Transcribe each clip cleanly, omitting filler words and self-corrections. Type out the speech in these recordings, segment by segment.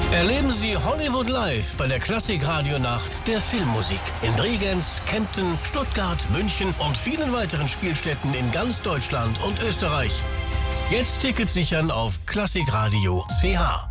Erleben Sie Hollywood Live bei der Klassik-Radio-Nacht der Filmmusik in Bregenz, Kempten, Stuttgart, München und vielen weiteren Spielstätten in ganz Deutschland und Österreich. Jetzt Tickets sichern auf klassikradio.ch.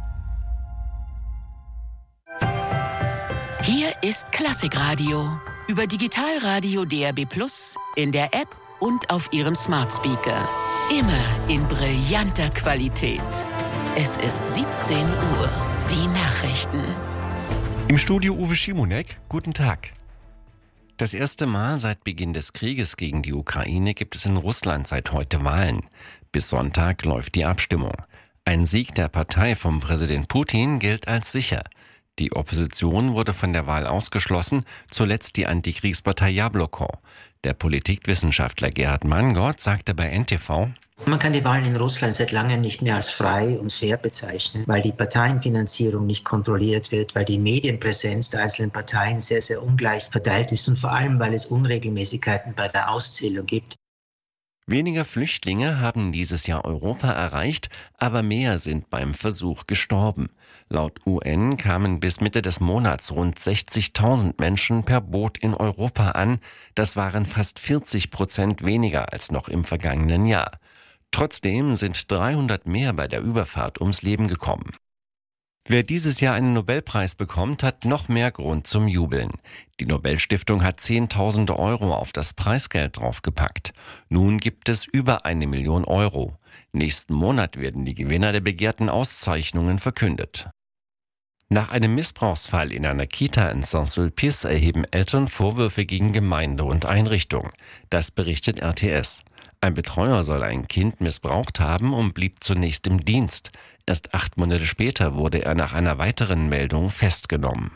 Hier ist Klassikradio über Digitalradio DAB+, in der App und auf Ihrem Smart Speaker. Immer in brillanter Qualität. Es ist 17 Uhr. Die Nachrichten. Im Studio Uwe Schimonek, guten Tag. Das erste Mal seit Beginn des Krieges gegen die Ukraine gibt es in Russland seit heute Wahlen. Bis Sonntag läuft die Abstimmung. Ein Sieg der Partei von Präsident Putin gilt als sicher. Die Opposition wurde von der Wahl ausgeschlossen, zuletzt die Antikriegspartei Jabloko. Der Politikwissenschaftler Gerhard Mangold sagte bei NTV: Man kann die Wahlen in Russland seit langem nicht mehr als frei und fair bezeichnen, weil die Parteienfinanzierung nicht kontrolliert wird, weil die Medienpräsenz der einzelnen Parteien sehr, sehr ungleich verteilt ist und vor allem, weil es Unregelmäßigkeiten bei der Auszählung gibt. Weniger Flüchtlinge haben dieses Jahr Europa erreicht, aber mehr sind beim Versuch gestorben. Laut UN kamen bis Mitte des Monats rund 60.000 Menschen per Boot in Europa an. Das waren fast 40% weniger als noch im vergangenen Jahr. Trotzdem sind 300 mehr bei der Überfahrt ums Leben gekommen. Wer dieses Jahr einen Nobelpreis bekommt, hat noch mehr Grund zum Jubeln. Die Nobelstiftung hat Zehntausende Euro auf das Preisgeld draufgepackt. Nun gibt es über 1 Million Euro. Nächsten Monat werden die Gewinner der begehrten Auszeichnungen verkündet. Nach einem Missbrauchsfall in einer Kita in Saint-Sulpice erheben Eltern Vorwürfe gegen Gemeinde und Einrichtung. Das berichtet RTS. Ein Betreuer soll ein Kind missbraucht haben und blieb zunächst im Dienst. Erst 8 Monate später wurde er nach einer weiteren Meldung festgenommen.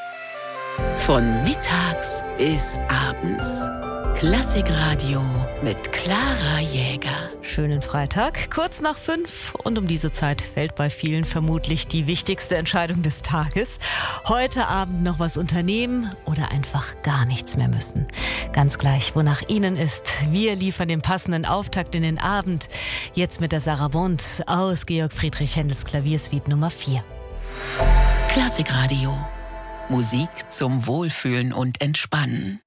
Von mittags bis abends. Klassikradio mit Clara Jäger. Schönen Freitag, kurz nach 5. Und um diese Zeit fällt bei vielen vermutlich die wichtigste Entscheidung des Tages. Heute Abend noch was unternehmen oder einfach gar nichts mehr müssen. Ganz gleich, wonach Ihnen ist. Wir liefern den passenden Auftakt in den Abend. Jetzt mit der Sarabande aus Georg Friedrich Händels Klaviersuite Nummer 4. Klassikradio. Musik zum Wohlfühlen und Entspannen.